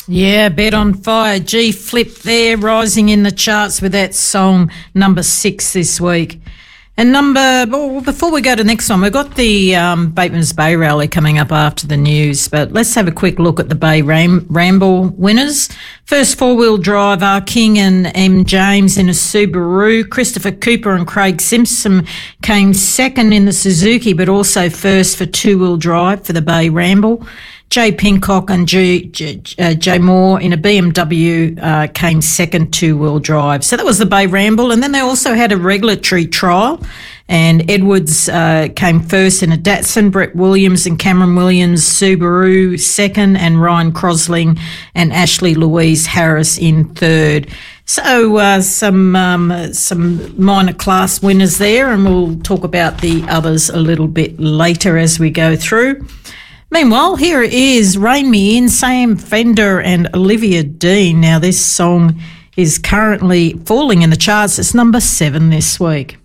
Yeah, Bet on Fire. G Flip there, rising in the charts with that song number 6 this week. And before we go to the next one, we've got the Bateman's Bay Rally coming up after the news, but let's have a quick look at the Bay Ramble winners. First four-wheel drive are King and M. James in a Subaru. Christopher Cooper and Craig Simpson came second in the Suzuki, but also first for two-wheel drive for the Bay Ramble. Jay Pincock and Jay Moore in a BMW came second two-wheel drive. So that was the Bay Ramble. And then they also had a regulatory trial. And Edwards came first in a Datsun, Brett Williams and Cameron Williams Subaru second, and Ryan Crosling and Ashley Louise Harris in third. So some minor class winners there, and we'll talk about the others a little bit later as we go through. Meanwhile, here is Rain Me In, Sam Fender and Olivia Dean. Now, this song is currently falling in the charts. It's number 7 this week.